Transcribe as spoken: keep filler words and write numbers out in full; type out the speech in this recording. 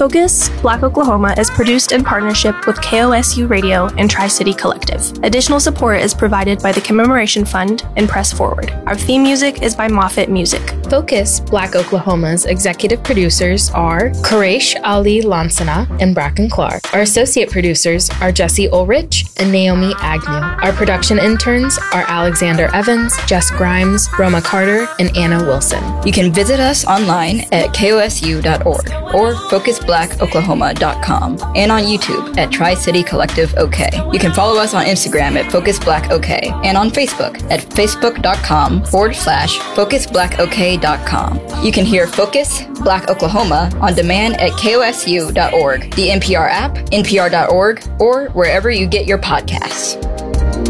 Focus Black Oklahoma is produced in partnership with K O S U Radio and Tri-City Collective. Additional support is provided by the Commemoration Fund and Press Forward. Our theme music is by Moffat Music. Focus Black Oklahoma's executive producers are Quresh Ali Lansana and Bracken Clark. Our associate producers are Jesse Ulrich and Naomi Agnew. Our production interns are Alexander Evans, Jess Grimes, Roma Carter, and Anna Wilson. You can visit us online at K O S U dot org or focus black oklahoma dot com and on YouTube at Tri-City Collective OK. You can follow us on Instagram at Focus Black OK and on Facebook at facebook.com forward slash focusblackok.com. You can hear Focus Black Oklahoma on demand at K O S U dot org, the N P R app, N P R dot org, or wherever you get your podcasts.